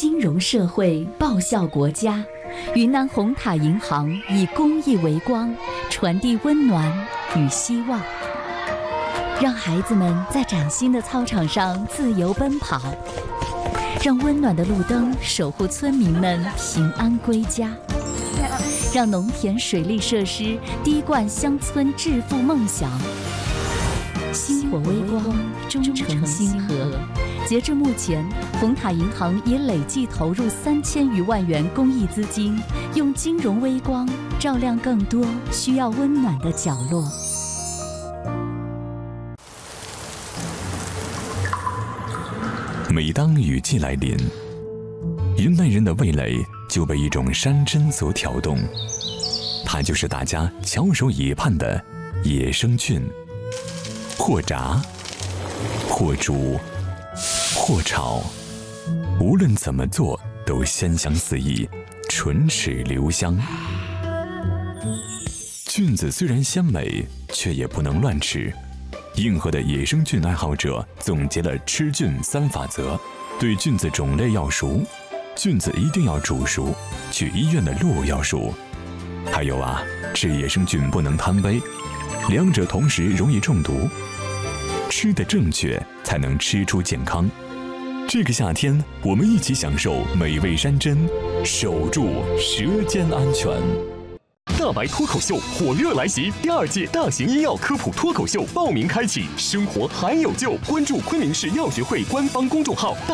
金融社会报效国家，云南红塔银行以公益为光，传递温暖与希望，让孩子们在崭新的操场上自由奔跑，让温暖的路灯守护村民们平安归家，让农田水利设施滴灌乡村致富梦想。星火微光，忠诚星河。截至目前，红塔银行已累计投入3000余万元公益资金，用金融微光照亮更多需要温暖的角落。 每当雨季来临，云南人的味蕾就被一种山珍所挑动，它就是大家翘首以盼的野生菌。或炸，或煮，或炒，无论怎么做都鲜香四溢，唇齿留香。菌子虽然鲜美，却也不能乱吃。硬核的野生菌爱好者总结了吃菌3法则：对菌子种类要熟，菌子一定要煮熟，去医院的路要熟。还有啊，吃野生菌不能贪杯，两者同时容易中毒。吃得正确，才能吃出健康。这个夏天，我们一起享受美味山珍，守住舌尖安全。 大白脱口秀火热来袭，第2届大型医药科普脱口秀报名开启，生活还有救！关注昆明市药学会官方公众号。